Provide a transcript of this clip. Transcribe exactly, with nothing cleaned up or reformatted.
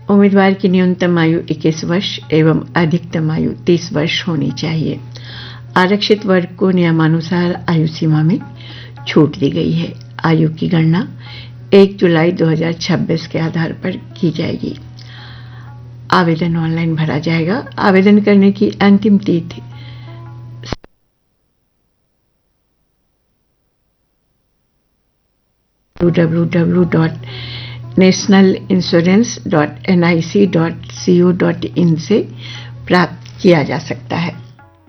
उम्मीदवार की न्यूनतम आयु इक्कीस वर्ष एवं अधिकतम आयु तीस वर्ष होनी चाहिए। आरक्षित वर्ग को नियमानुसार आयु सीमा में छूट दी गई है। आयु की गणना एक जुलाई दो हज़ार छब्बीस के आधार पर की जाएगी। आवेदन ऑनलाइन भरा जाएगा। आवेदन करने की अंतिम तिथि W W W dot national insurance dot N I C dot C O dot in से प्राप्त किया जा सकता है।